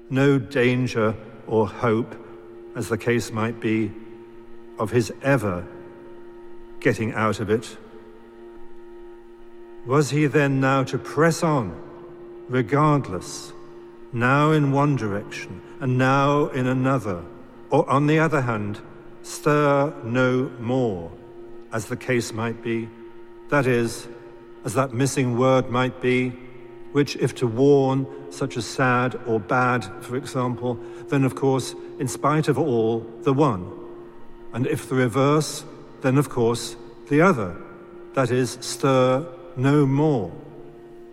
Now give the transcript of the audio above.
no danger or hope, as the case might be, of his ever getting out of it. Was he then now to press on, regardless, now in one direction and now in another, or on the other hand, stir no more, as the case might be, that is, as that missing word might be, which if to warn, such as sad or bad, for example, then of course, in spite of all, the one. And if the reverse, then of course, the other, that is, stir no more.